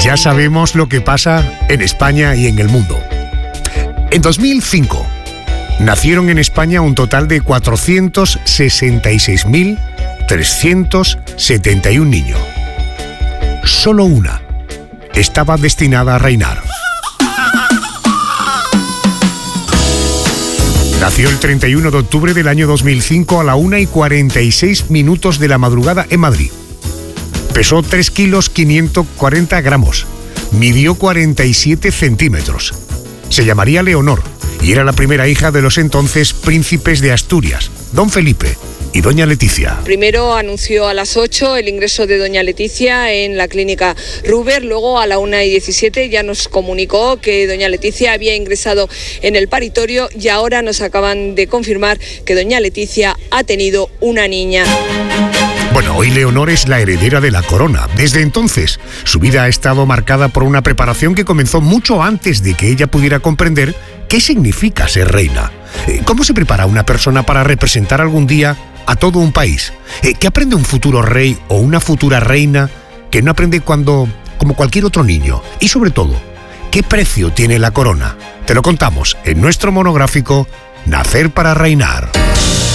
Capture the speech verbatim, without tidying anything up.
Ya sabemos lo que pasa en España y en el mundo. En dos mil cinco nacieron en España un total de cuatrocientos sesenta y seis mil trescientos setenta y uno niños. Solo una estaba destinada a reinar. Nació el treinta y uno de octubre del año dos mil cinco a la una y cuarenta y seis minutos de la madrugada en Madrid. Pesó tres kilos quinientos cuarenta gramos. Midió cuarenta y siete centímetros. Se llamaría Leonor y era la primera hija de los entonces príncipes de Asturias, don Felipe y doña Leticia. Primero anunció a las ocho el ingreso de doña Leticia en la clínica Ruber, luego a la una y diecisiete ya nos comunicó que doña Leticia había ingresado en el paritorio y ahora nos acaban de confirmar que doña Leticia ha tenido una niña. Bueno, hoy Leonor es la heredera de la corona. Desde entonces, su vida ha estado marcada por una preparación que comenzó mucho antes de que ella pudiera comprender qué significa ser reina. ¿Cómo se prepara una persona para representar algún día a todo un país? ¿Qué aprende un futuro rey o una futura reina que no aprende cuando, como cualquier otro niño? Y sobre todo, ¿qué precio tiene la corona? Te lo contamos en nuestro monográfico Nacer para reinar.